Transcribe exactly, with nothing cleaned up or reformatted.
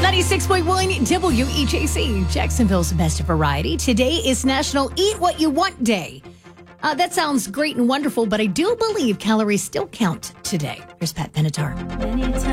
ninety-six point one W E J C, Jacksonville's best variety. Today is National Eat What You Want Day. Uh, that sounds great and wonderful, but I do believe calories still count today. Here's Pat Benatar.